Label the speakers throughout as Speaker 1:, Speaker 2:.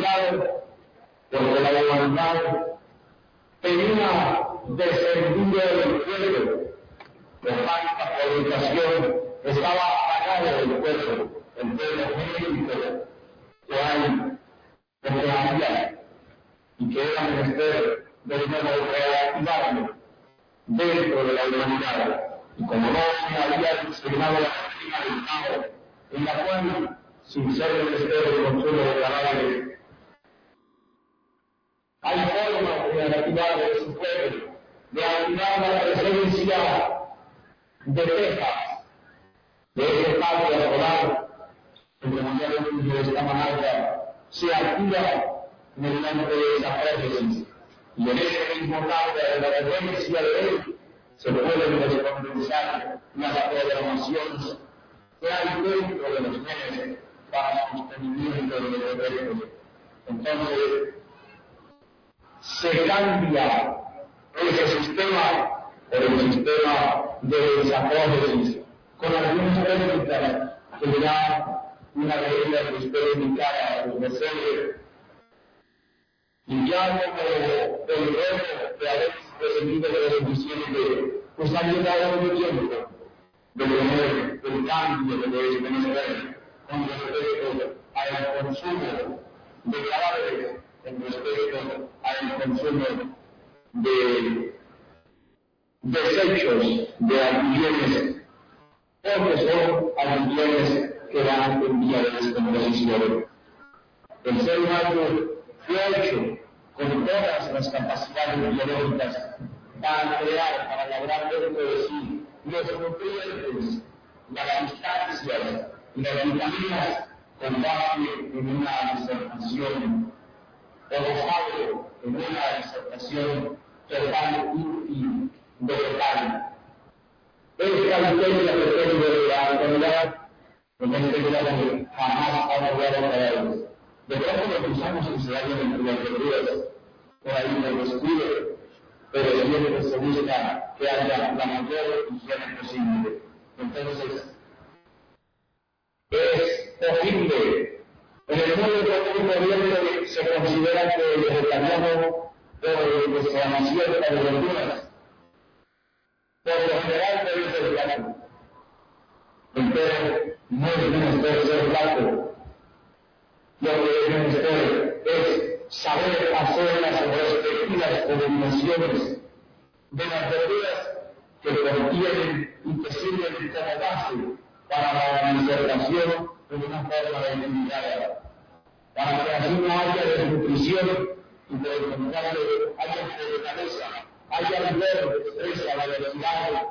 Speaker 1: complicado porque la humanidad tenía descendido del pueblo, de tanta fornicación, estaba apagado del pueblo, el pueblo genético que hay, que había, y que era menester de nuevo reactivarlo dentro de la humanidad. Y como no se había designado la doctrina del caos, en la cual, sin ser menester el consumo de cadáveres, hay formas de activar de su pueblo, de activar la presencia de Texas, de ese patio solar, en el momento de esta manera, se activa mediante esa prótesis. Y en ese mismo cambio de la presencia de él, se pueden descondensar las programaciones que hay dentro de los genes para sostenimiento de los derechos. Entonces, se cambia ese sistema por el sistema de esa prótesis, con algunas técnicas que ya una de ellas que ustedes indicaron a los mercedes, y ya como el reto que habéis recibido de las bendiciones pues ha llegado el tiempo de tener el cambio de los menesteres con respecto al consumo de cadáveres, con respecto al consumo de desechos de antigenes, porque son antigenes que van en vía de descomposición. El ser humano fue hecho con todas las capacidades biológicas para crear, para lograr dentro de sí los nutrientes, las sustancias y las vitaminas con base en una disertación o en una disertación total y vegetal. Esta historia que tengo de la actualidad, en este caso jamás ha logrado caernos. De pronto lo usamos en salario de verduras, por ahí me lo escribe, pero siempre se busca que haya la mayor higiene posible. Entonces, es posible. En el mundo común y corriente se considera que el vegetariano o que se llama cierta de verduras, por lo general debe ser blanco. Entonces, no es menester ser blanco. Lo que es menester es saber hacer las respectivas combinaciones de las verduras que contienen y que sirven como base para la disertación de una forma delimitada, para que así no haya desnutrición y por el contrario haya fortaleza, haya vigor, destreza, la velocidad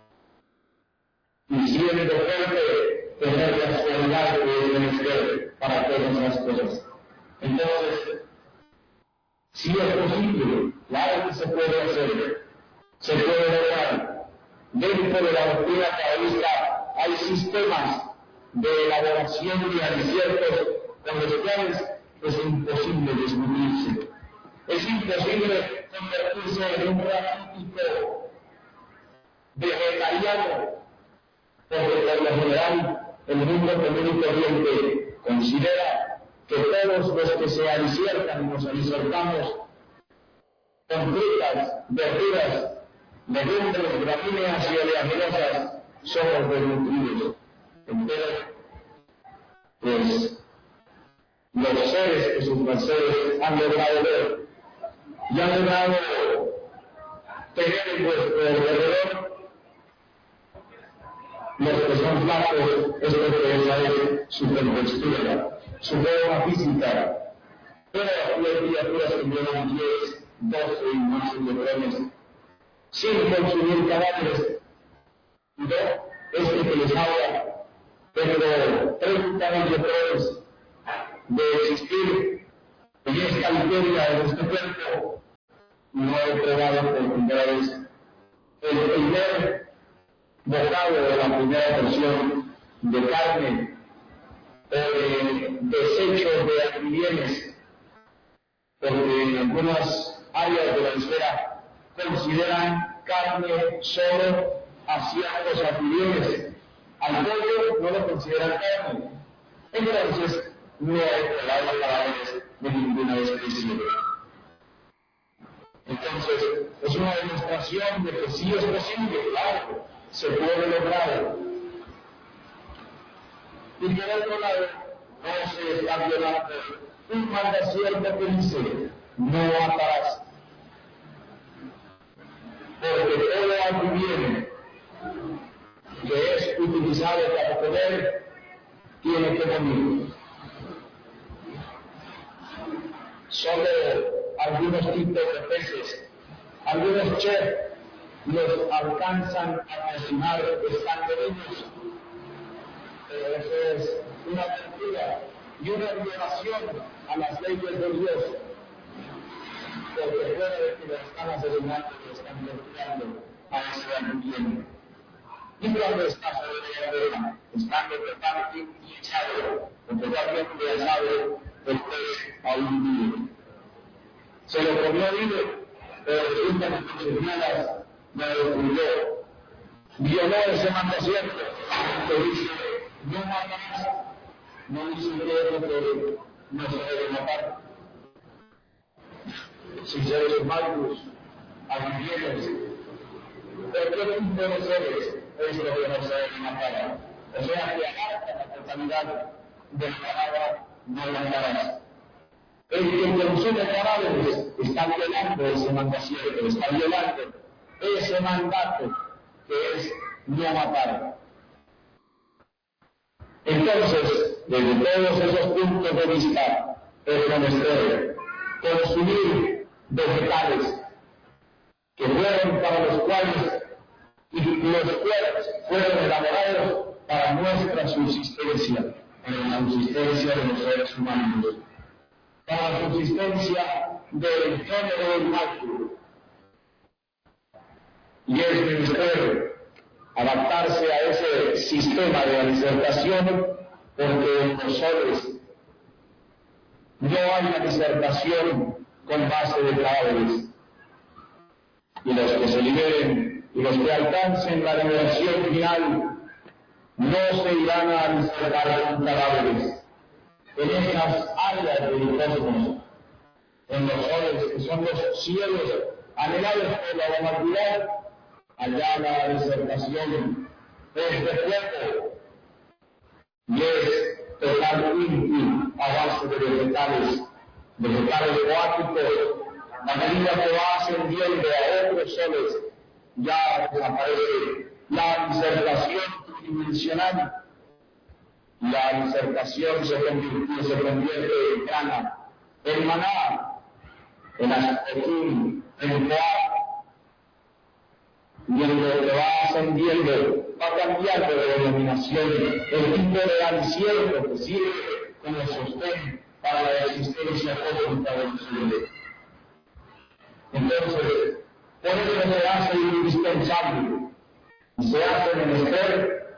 Speaker 1: y siendo fuerte tener las cualidades de menester para todas las cosas. Entonces, si es posible, claro que se puede hacer, se puede lograr. Dentro de la doctrina taoísta hay sistemas de elaboración de aliciertos con los cuales es imposible descubrirse. Es imposible convertirse en un raquítico vegetariano, porque por lo general el mundo común y corriente considera que todos los que se aliciertan y nos aliciertamos con frutas, verduras, legumbres, gramíneas y oleaginosas somos desnutridos. Entonces, pues, los seres que sus mercedes han logrado ver y han logrado tener en vuestro alrededor, los que son flacos es porque esa es su contextura, su forma física. Pero hay criaturas que llevan 10, 12 y más kilogramos sin consumir cadáveres. No, que les habla, tengo 30 años de existir en esta historia de nuestro cuerpo, no he probado por primera vez el primer bocado de la primera porción de carne o de desechos de antigenes, porque en algunas áreas de la esfera consideran carne solo a ciertos antigenes. Al pollo no lo consideran carne. Entonces, no he probado cadáveres de ninguna especie. Entonces, es una demostración de que sí es posible, claro, se puede lograr. Y por otro lado, no se está violando un mandamiento que dice, no matarás. Porque todo acto bien que es utilizado para comer, tiene que morir. Solo algunos tipos de peces, algunos chefs los alcanzan a cocinar estando vivos. Pero eso es una mentira y una violación a las leyes de Dios. Porque fuera de que lo están asesinando, lo están torturando a ese ambiente. Y cuando está sobre la arena, estando totalmente hinchado, o totalmente asado, el pez aún vive. Se lo comió vivo, pero resulta que sus malas no lo destruyó. Violó ese mandamiento que dice, no matarás, no dice que porque no se debe matar. Si seres humanos, animales, ¿pero qué tipo de seres es lo que no se debe matar? O sea, que agarra la totalidad de la palabra no matarás. El que consume cadáveres está violando ese mandamiento, está violando ese mandato que es no matar. Entonces, desde todos esos puntos de vista, es menester consumir vegetales que fueron para los cuales fueron elaborados para nuestra subsistencia, para la subsistencia de los seres humanos, para la subsistencia del género humano. Y es menester adaptarse a ese sistema de disertación, porque en los soles no hay una disertación con base de cadáveres. Y los que se liberen y los que alcancen la liberación final no se irán a disertar con cadáveres. En esas áreas del cosmos, en los soles que son los cielos anhelados por la humanidad, allá la disertación es de fuego y es total inútil a base de vegetales acuáticos. A medida que va ascendiendo a otros soles, ya desaparece la disertación tridimensional. La disertación se convierte en cana, en maná, en asperín, en coa. Y en lo que va ascendiendo, va cambiando de denominación el tipo de alimento que sirve como sostén para la existencia cósmica del cielo. Entonces, por eso se hace indispensable y se hace menester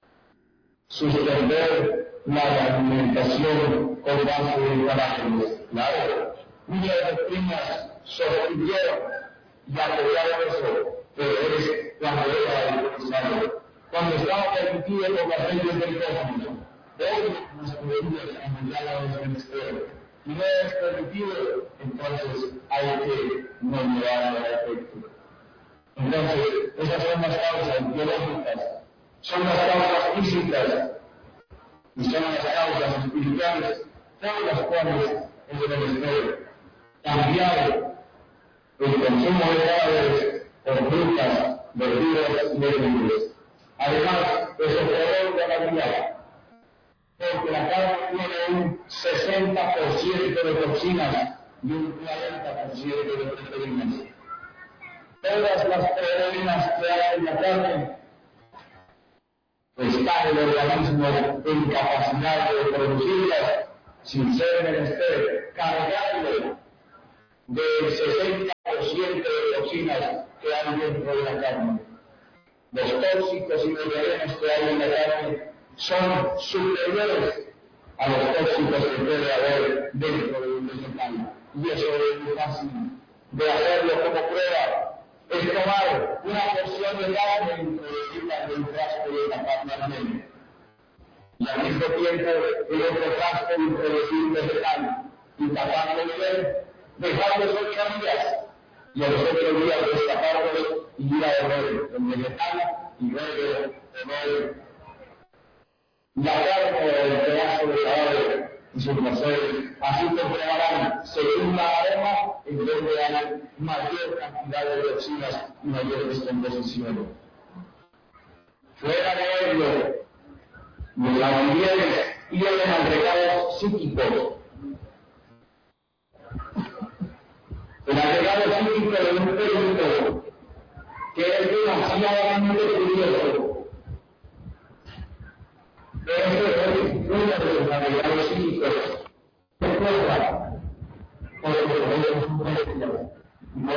Speaker 1: suspender la alimentación con base de carácteres. Claro, muchas doctrinas sostuvieron y apoyaron eso, pero es cuando era indispensable. Cuando estaba permitido por las leyes del cosmos, hoy las teorías han llegado a ese menester. Y no es permitido, entonces hay que no llevar al efecto. Entonces, esas son las causas biológicas, son las causas físicas y son las causas espirituales, todas las cuales es menester cambiar el consumo de cadáveres por frutas, verduras y legumbres. Además, eso prolonga la vida, porque la carne tiene un 60% de toxinas y un 40% de proteínas. Todas las proteínas que hay en la carne están en el organismo en capacidad de producirlas sin ser menester cargarlo del 60% de toxinas que hay dentro de la carne. Los tóxicos y los venenos que hay en la carne son superiores a los tóxicos que puede haber dentro de un vegetal. Y eso es muy fácil de hacerlo como prueba. Es tomar una porción de carne e introducirla en el frasco de la carne y al mismo tiempo en otro frasco introducir vegetal. y tapando bien, dejando 8 días, y a los 8 días destaparlos y ir a beber el vegetal y luego comer la carne del pedazo de cadáver y sus mercedes. Así comprobarán, según la aroma, en donde hay mayor cantidad de toxinas y mayor descomposición. Fuera de ello, los infieles tienen agregados psíquicos. El agregado psíquico de un perito que es demasiadamente curioso. Este es uno de los agregados psíquicos. Recuerda, porque es un precio.